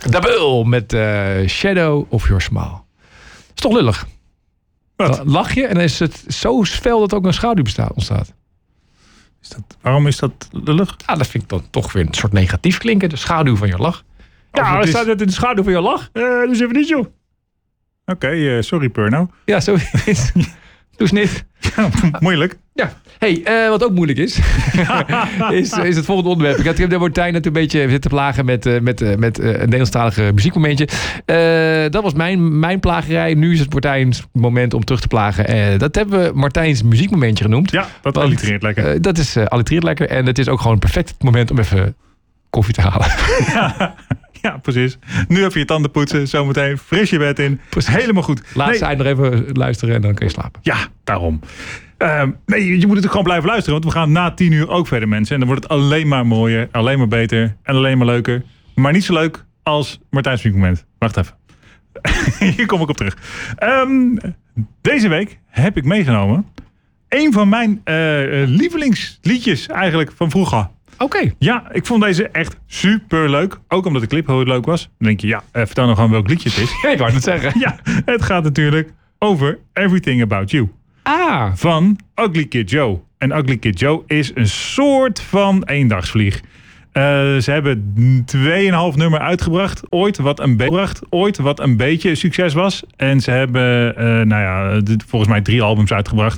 Dabel met Shadow of Your Smile. Is toch lullig? Wat? Lach je en dan is het zo fel dat ook een schaduw ontstaat. Waarom is dat lullig? Ja, dat vind ik dan toch weer een soort negatief klinken. De schaduw van je lach. Ja, dan staat het in de schaduw van je lach. Dus even niet, joh. Oké, sorry Purno. Ja, zo is Doe eens niet. Ja, moeilijk. Ja. Hey, wat ook moeilijk is, is het volgende onderwerp. Ik heb de Martijn net een beetje zitten plagen met een Nederlandstalige muziekmomentje. Dat was mijn plagerij. Nu is het Martijns moment om terug te plagen. Dat hebben we Martijns muziekmomentje genoemd. Ja, dat allitereert lekker. Dat is allitereert lekker. En het is ook gewoon een perfect moment om even koffie te halen. Ja, precies. Nu even je tanden poetsen. Zometeen fris je bed in. Precies. Helemaal goed. Laatst nog even luisteren en dan kun je slapen. Ja, daarom. Nee, je moet natuurlijk gewoon blijven luisteren. Want we gaan na 10 uur ook verder, mensen. En dan wordt het alleen maar mooier, alleen maar beter en alleen maar leuker. Maar niet zo leuk als Martijn's muziekmoment. Wacht even. Hier kom ik op terug. Deze week heb ik meegenomen een van mijn lievelingsliedjes eigenlijk van vroeger. Oké. Ja, ik vond deze echt super leuk. Ook omdat de clip heel leuk was. Dan denk je, ja, vertel nou gewoon welk liedje het is. Ja, ik wou het zeggen. Ja, het gaat natuurlijk over Everything About You. Van Ugly Kid Joe. En Ugly Kid Joe is een soort van eendagsvlieg. Ze hebben 2,5 nummer uitgebracht. Ooit wat een beetje succes was. En ze hebben volgens mij 3 albums uitgebracht.